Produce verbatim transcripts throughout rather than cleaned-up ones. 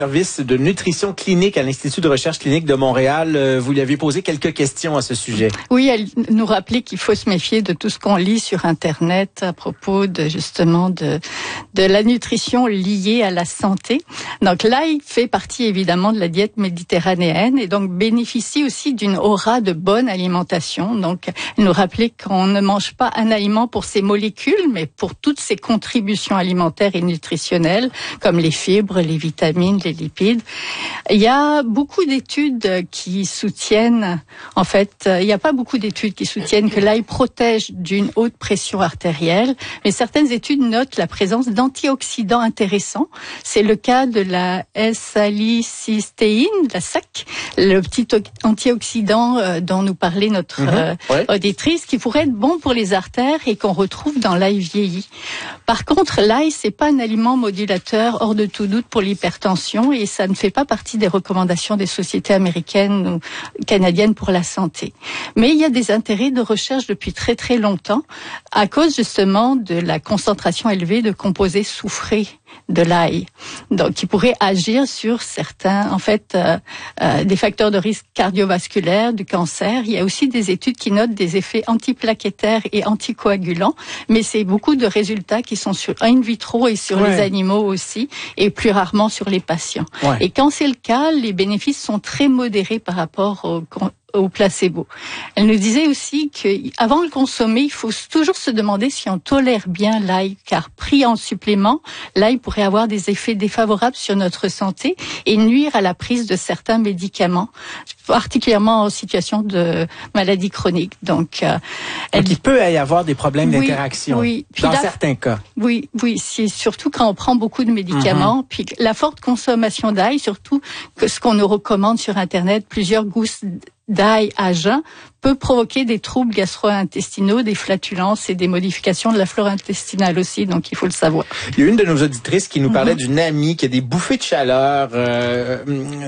Service de nutrition clinique à l'Institut de recherche clinique de Montréal. Vous lui avez posé quelques questions à ce sujet. Oui, elle nous rappelait qu'il faut se méfier de tout ce qu'on lit sur Internet à propos de justement de de la nutrition liée à la santé. Donc l'ail fait partie évidemment de la diète méditerranéenne et donc bénéficie aussi d'une aura de bonne alimentation. Donc elle nous rappelait qu'on ne mange pas un aliment pour ses molécules, mais pour toutes ses contributions alimentaires et nutritionnelles, comme les fibres, les vitamines, les lipides. Il y a beaucoup d'études qui soutiennent, en fait, il n'y a pas beaucoup d'études qui soutiennent que l'ail protège d'une haute pression artérielle, mais certaines études notent la présence d'antioxydants intéressants. C'est le cas de la S-salicystéine, la S A C, le petit antioxydant dont nous parlait notre mmh, ouais. auditrice, qui pourrait être bon pour les artères et qu'on retrouve dans l'ail vieilli. Par contre, l'ail, c'est pas un aliment modulateur hors de tout doute pour l'hypertension et ça ne fait pas partie des recommandations des sociétés américaines ou canadiennes pour la santé. Mais il y a des intérêts de recherche depuis très très longtemps à cause justement de la concentration élevée de composés soufrés de l'ail, donc qui pourrait agir sur certains, en fait, euh, euh, des facteurs de risque cardiovasculaire, du cancer. Il y a aussi des études qui notent des effets antiplaquettaires et anticoagulants, mais c'est beaucoup de résultats qui sont sur in vitro et sur ouais. les animaux aussi, et plus rarement sur les patients. Ouais. Et quand c'est le cas, les bénéfices sont très modérés par rapport au au placebo. Elle nous disait aussi qu'avant de le consommer, il faut toujours se demander si on tolère bien l'ail, car pris en supplément, l'ail pourrait avoir des effets défavorables sur notre santé et nuire à la prise de certains médicaments, particulièrement en situation de maladie chronique. Donc, euh, elle... Donc il peut y avoir des problèmes oui, d'interaction oui. Puis dans la... certains cas. Oui, oui, c'est surtout quand on prend beaucoup de médicaments. Mm-hmm. Puis la forte consommation d'ail, surtout que ce qu'on nous recommande sur Internet, plusieurs gousses d'ail à jeun, peut provoquer des troubles gastro-intestinaux, des flatulences et des modifications de la flore intestinale aussi, donc il faut le savoir. Il y a une de nos auditrices qui nous parlait mm-hmm. d'une amie qui a des bouffées de chaleur, euh,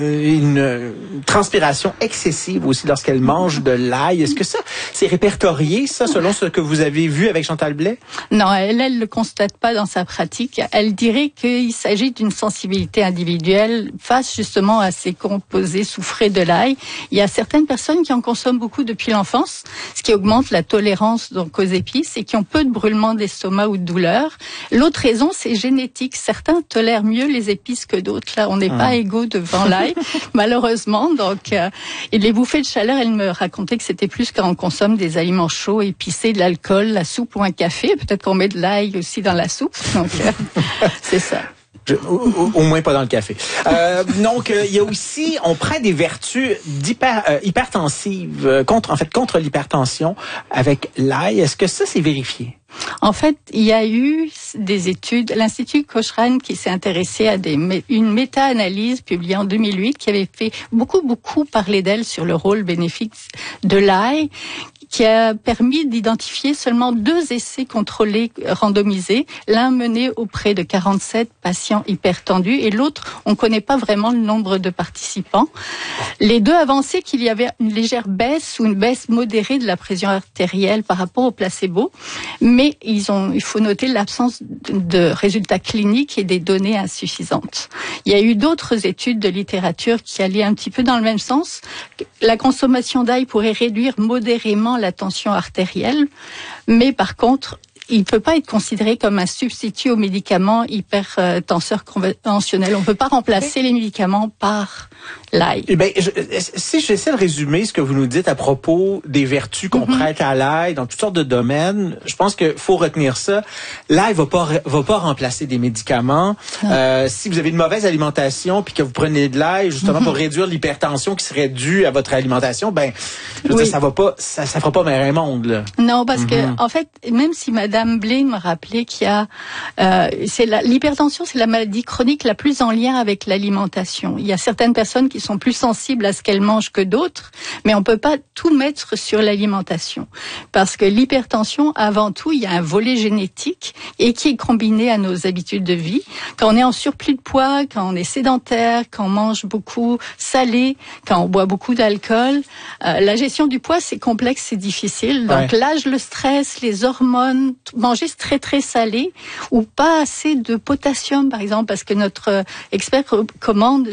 une transpiration excessive aussi lorsqu'elle mange de l'ail. Est-ce que ça, c'est répertorié, ça, selon ce que vous avez vu avec Chantal Blais? Non, elle, elle le constate pas dans sa pratique. Elle dirait qu'il s'agit d'une sensibilité individuelle face justement à ces composés soufrés de l'ail. Il y a certaines personnes qui en consomment beaucoup depuis l'enfance, ce qui augmente la tolérance donc aux épices et qui ont peu de brûlements d'estomac ou de douleur. L'autre raison, c'est génétique. Certains tolèrent mieux les épices que d'autres. Là, on n'est ah. pas égaux devant l'ail, malheureusement. Donc, euh, et les bouffées de chaleur, elle me racontait que c'était plus quand on consomme des aliments chauds, épicés, de l'alcool, la soupe ou un café. Peut-être qu'on met de l'ail aussi dans la soupe. Donc, euh, c'est ça. Je, au, au moins pas dans le café. Euh, donc euh, il y a aussi, on prend des vertus d'hyper euh, hypertensives euh, contre, en fait contre l'hypertension avec l'ail. Est-ce que ça c'est vérifié? En fait, il y a eu des études, l'Institut Cochrane qui s'est intéressé à des, une méta-analyse publiée en deux mille huit qui avait fait beaucoup, beaucoup parler d'elle sur le rôle bénéfique de l'ail, qui a permis d'identifier seulement deux essais contrôlés randomisés, l'un mené auprès de quarante-sept patients hypertendus et l'autre, on ne connaît pas vraiment le nombre de participants. Les deux avançaient qu'il y avait une légère baisse ou une baisse modérée de la pression artérielle par rapport au placebo, mais ils ont, il faut noter l'absence de résultats cliniques et des données insuffisantes. Il y a eu d'autres études de littérature qui allaient un petit peu dans le même sens. La consommation d'ail pourrait réduire modérément la tension artérielle, mais par contre, il ne peut pas être considéré comme un substitut aux médicaments hypertenseurs conventionnels. On ne peut pas remplacer les médicaments par l'ail. Eh bien, je, si j'essaie de résumer ce que vous nous dites à propos des vertus qu'on mm-hmm. prête à l'ail dans toutes sortes de domaines, je pense qu'il faut retenir ça. L'ail va pas va pas remplacer des médicaments. Euh, si vous avez une mauvaise alimentation puis que vous prenez de l'ail justement mm-hmm. pour réduire l'hypertension qui serait due à votre alimentation, ben je veux oui. dire, ça va pas, ça, ça fera pas bien monde là. Non, parce mm-hmm. que en fait, même si Madame Blais me rappelait qu'il y a, euh, c'est la, l'hypertension, c'est la maladie chronique la plus en lien avec l'alimentation. Il y a certaines personnes personnes qui sont plus sensibles à ce qu'elles mangent que d'autres, mais on peut pas tout mettre sur l'alimentation. Parce que l'hypertension, avant tout, il y a un volet génétique et qui est combiné à nos habitudes de vie. Quand on est en surplus de poids, quand on est sédentaire, quand on mange beaucoup salé, quand on boit beaucoup d'alcool, euh, la gestion du poids, c'est complexe, c'est difficile. Donc ouais. l'âge, le stress, les hormones, manger très très salé ou pas assez de potassium, par exemple, parce que notre expert recommande